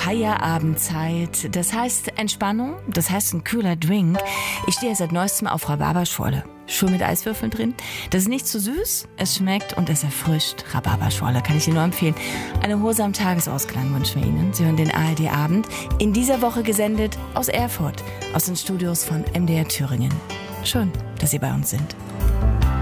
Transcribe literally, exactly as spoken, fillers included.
Feierabendzeit. Das heißt Entspannung, das heißt ein kühler Drink. Ich stehe seit neuestem auf Rhabarberschorle. Schön mit Eiswürfeln drin. Das ist nicht zu süß, es schmeckt und es erfrischt. Rhabarberschorle kann ich Ihnen nur empfehlen. Eine Hose am Tagesausklang wünschen wir Ihnen. Sie hören den A R D-Abend. In dieser Woche gesendet aus Erfurt, aus den Studios von M D R Thüringen. Schön, dass Sie bei uns sind.